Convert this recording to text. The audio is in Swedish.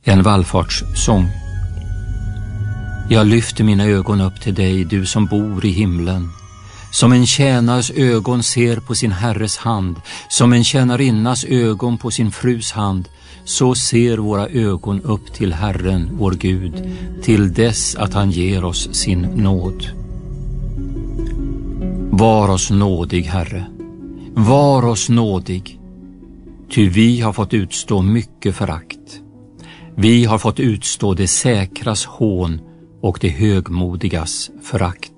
En vallfartssång. Jag lyfter mina ögon upp till dig, du som bor i himlen. Som en tjänares ögon ser på sin herres hand, som en tjänarinnas ögon på sin frus hand, så ser våra ögon upp till Herren, vår Gud, till dess att han ger oss sin nåd. Var oss nådig, Herre, var oss nådig, ty vi har fått utstå mycket förakt. Vi har fått utstå det säkras hån och det högmodigas förakt.